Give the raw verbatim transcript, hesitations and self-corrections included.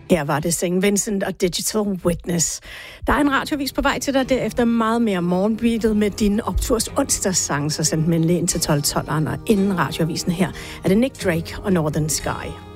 Her var det Saint Vincent og Digital Witness. Der er en radiovis på vej til dig, derefter meget mere morgenbeatet med din opturs onsdagssang, så send dem endelig ind til tolv tolv, og inden radiovisen her er det Nick Drake og Northern Sky.